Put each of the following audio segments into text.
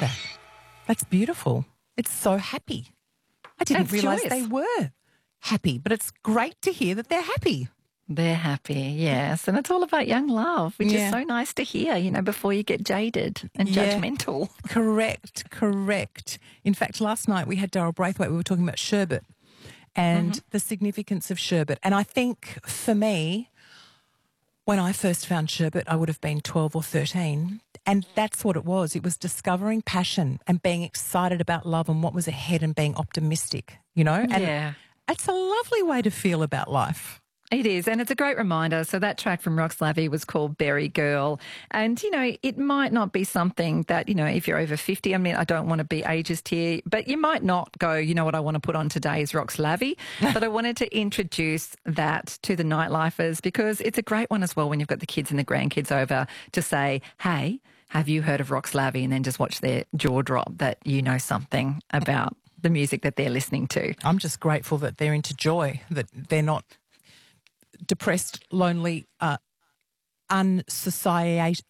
that. That's beautiful. It's so happy. I didn't That's realise joyous. they were happy, but it's great to hear that they're happy. They're happy, yes. And it's all about young love, which Yeah. is so nice to hear, before you get jaded and Yeah. judgmental. Correct. In fact, last night we had Daryl Braithwaite. We were talking about sherbet and the significance of sherbet. And I think for me, when I first found sherbet, I would have been 12 or 13. And that's what it was. It was discovering passion and being excited about love and what was ahead and being optimistic, And Yeah. it's a lovely way to feel about life. It is, and it's a great reminder. So that track from Rox Lavey was called Berry Girl. And, it might not be something that, if you're over 50, I don't want to be ageist here, but you might not go, what I want to put on today is Rox Lavey. But I wanted to introduce that to the nightlifers because it's a great one as well when you've got the kids and the grandkids over to say, hey, have you heard of Rox Lavey? And then just watch their jaw drop that you know something about the music that they're listening to. I'm just grateful that they're into joy, that they're not depressed, lonely, unsociated,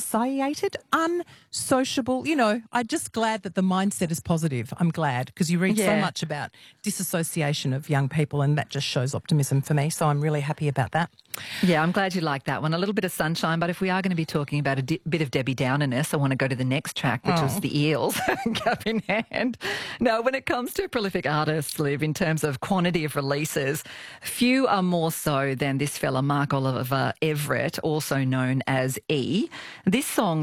unsociable. I'm just glad that the mindset is positive. I'm glad because you read so Yeah. much about disassociation of young people and that just shows optimism for me. So I'm really happy about that. Yeah, I'm glad you like that one. A little bit of sunshine, but if we are going to be talking about a bit of Debbie Downerness, I want to go to the next track, which was The Eels, Cup in Hand. Now, when it comes to prolific artists, Liv, in terms of quantity of releases, few are more so than this fella, Mark Oliver Everett, also known as E. This song